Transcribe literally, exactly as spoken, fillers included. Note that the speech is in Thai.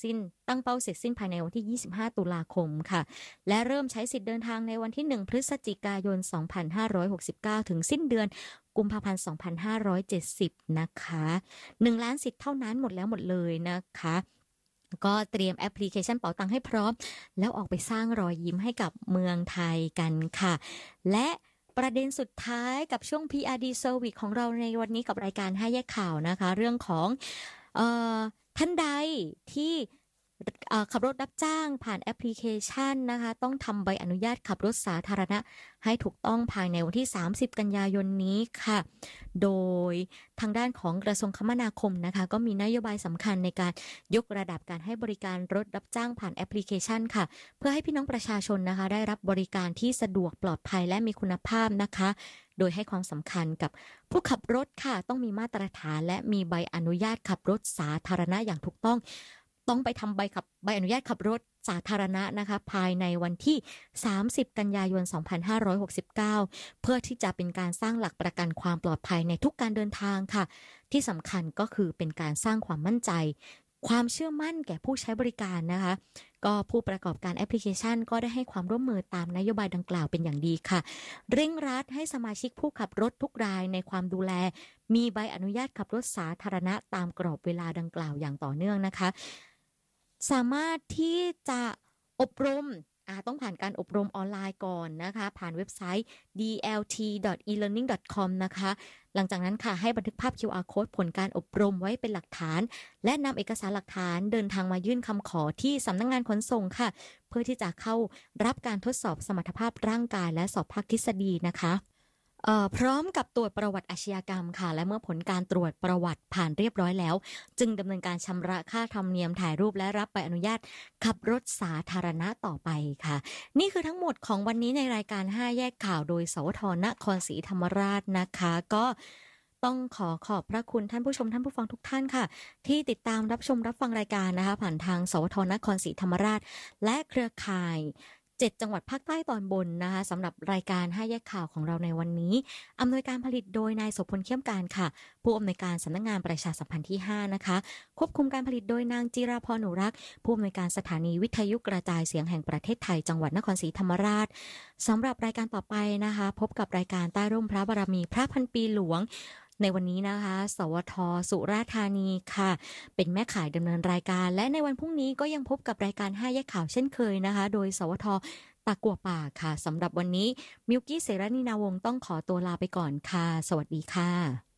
สิ้นตั้งเป้าเสร็จสิ้นภายในวันที่ยี่สิบห้าตุลาคมค่ะและเริ่มใช้สิทธิ์เดินทางในวันที่หนึ่งพฤศจิกายนสองพันห้าร้อยหกสิบเก้าถึงสิ้นเดือนกุมภาพันธ์สองพันห้าร้อยเจ็ดสิบนะคะหนึ่งล้านสิทธิ์เท่านั้นหมดแล้วหมดเลยนะคะก็เตรียมแอปพลิเคชันเป๋าตังค์ให้พร้อมแล้วออกไปสร้างรอยยิ้มให้กับเมืองไทยกันค่ะและประเด็นสุดท้ายกับช่วง พี อาร์ ดี Service ของเราในวันนี้กับรายการห้าแยกข่าวนะคะเรื่องของเอ่อท่านใดที่ขับรถรับจ้างผ่านแอปพลิเคชันนะคะต้องทำใบอนุญาตขับรถสาธารณะให้ถูกต้องภายในวันที่สามสิบกันยายนนี้ค่ะโดยทางด้านของกระทรวงคมนาคมนะคะก็มีนโยบายสำคัญในการยกระดับการให้บริการรถรับจ้างผ่านแอปพลิเคชันค่ะเพื่อให้พี่น้องประชาชนนะคะได้รับบริการที่สะดวกปลอดภัยและมีคุณภาพนะคะโดยให้ความสำคัญกับผู้ขับรถค่ะต้องมีมาตรฐานและมีใบอนุญาตขับรถสาธารณะอย่างถูกต้องต้องไปทำใบขับใบอนุญาตขับรถสาธารณะนะคะภายในวันที่สามสิบกันยายนสองพันห้าร้อยหกสิบเก้าเพื่อที่จะเป็นการสร้างหลักประกันความปลอดภัยในทุกการเดินทางค่ะที่สำคัญก็คือเป็นการสร้างความมั่นใจความเชื่อมั่นแก่ผู้ใช้บริการนะคะก็ผู้ประกอบการแอปพลิเคชันก็ได้ให้ความร่วมมือตามนโยบายดังกล่าวเป็นอย่างดีค่ะเร่งรัดให้สมาชิกผู้ขับรถทุกรายในความดูแลมีใบอนุญาตขับรถสาธารณะตามกรอบเวลาดังกล่าวอย่างต่อเนื่องนะคะสามารถที่จะอบรมอ่าต้องผ่านการอบรมออนไลน์ก่อนนะคะผ่านเว็บไซต์ ดี แอล ที ดอท อี เลิร์นนิ่ง ดอท คอม นะคะหลังจากนั้นค่ะให้บันทึกภาพ คิว อาร์ Code ผลการอบรมไว้เป็นหลักฐานและนำเอกสารหลักฐานเดินทางมายื่นคำขอที่สำนักงานขนส่งค่ะเพื่อที่จะเข้ารับการทดสอบสมรรถภาพร่างกายและสอบภาคทฤษฎีนะคะเอ่อพร้อมกับตรวจประวัติอาชญากรรมค่ะและเมื่อผลการตรวจประวัติผ่านเรียบร้อยแล้วจึงดำเนินการชำระค่าธรรมเนียมถ่ายรูปและรับใบอนุญาตขับรถสาธารณะต่อไปค่ะนี่คือทั้งหมดของวันนี้ในรายการห้าแยกข่าวโดยสวทนครศรีธรรมราชนะคะก็ต้องขอขอบพระคุณท่านผู้ชมท่านผู้ฟังทุกท่านค่ะที่ติดตามรับชมรับฟังรายการนะคะผ่านทางสวทนครศรีธรรมราชและเครือข่ายเจ็ดจังหวัดภาคใต้ตอนบนนะคะสำหรับรายการห้าแยกข่าวของเราในวันนี้อำนวยการผลิตโดยนายโสพลเข้มการค่ะผู้อำนวยการสำนักงานประชาสัมพันธ์ที่ห้านะคะควบคุมการผลิตโดยนางจิราพรหนูรักผู้อำนวยการสถานีวิทยุกระจายเสียงแห่งประเทศไทยจังหวัดนครศรีธรรมราชสำหรับรายการต่อไปนะคะพบกับรายการใต้ร่มพระบารมีพระพันปีหลวงในวันนี้นะคะสวทสุราษฎร์ธานีค่ะเป็นแม่ข่ายดำเนินรายการและในวันพรุ่งนี้ก็ยังพบกับรายการห้าแยกข่าวเช่นเคยนะคะโดยสวทตะกั่วป่าค่ะสำหรับวันนี้มิวกี้เสรณีนาวงศ์ต้องขอตัวลาไปก่อนค่ะสวัสดีค่ะ